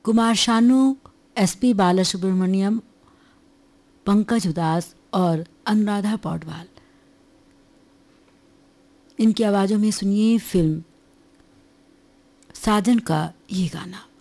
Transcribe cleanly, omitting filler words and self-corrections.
Kumar Sanu, SP Balasubrahmanyam, Pankaj उदास और अनुराधा पौडवाल, इनकी आवाज़ों में सुनिए फिल्म साजन का ये गाना।